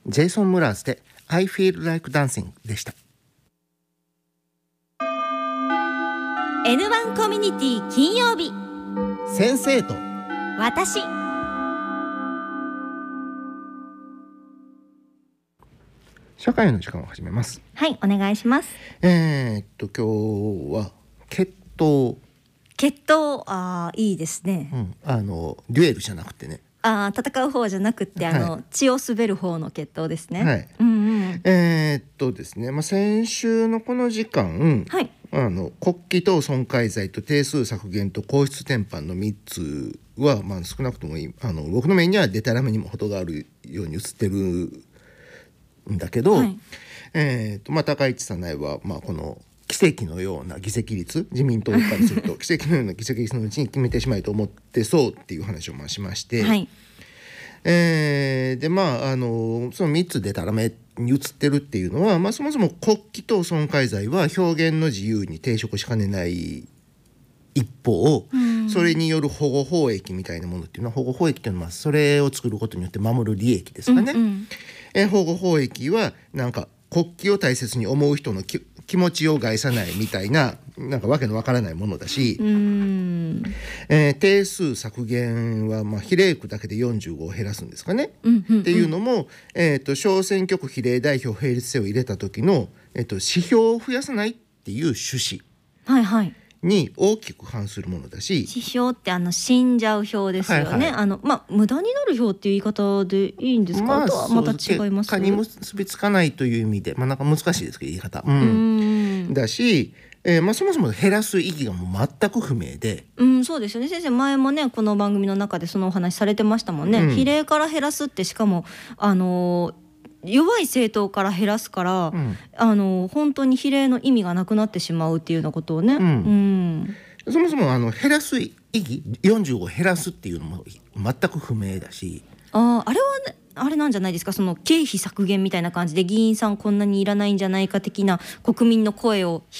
ジェイソン・ムラーズで I Feel Like Dancing でした。 N1 コミュニティ金曜日、 先生と私。 社会の時間を始めます。 はい、お願いします。 今日は決闘、 いいですね。 デュエルじゃなくてね、 戦う方じゃなくて、血を滑る方の決闘ですね。 はい、ですね、先週のこの時間、 はい、 国旗等損壊罪と定数削減と皇室転販の3つは、少なくとも僕の目にはデタラメにも程があるように映ってるんだけど、はい、高市早苗は、この奇跡のような議席率、自民党からすると奇跡のような議席率のうちに決めてしまいと思ってそうっていう話をしまして、はい、でその3つでたらめに映ってるっていうのは、そもそも国旗等損壊罪は表現の自由に抵触しかねない一方、それによる保護法益みたいなものっていうのは、保護法益っていうのはそれを作ることによって守る利益ですかね、保護法益はなんか国旗を大切に思う人の気持ちを害さないみたいな、なんかわけのわからないものだし、定数削減は比例区だけで45を減らすんですかね、っていうのも、小選挙区比例代表並立制を入れた時の、指標を増やさないっていう趣旨に大きく反するものだし、 指標って死んじゃう票ですよね、無駄になる票っていう言い方でいいんですか、とはまた違います。 結果に結びつかないという意味で、なんか難しいですけど言い方、だし、そもそも減らす意義がもう全く不明で、 そうですよね。先生前もねこの番組の中でそのお話されてましたもんね、比例から減らすって、しかも弱い政党から減らすから、本当に比例の意味がなくなってしまうっていうようなことをね、 そもそも減らす意義、45減らすっていうのも全く不明だし、 あれはね、あれなんじゃないですか、その経費削減みたいな感じで議員さんこんなにいらないんじゃないか的な国民の声を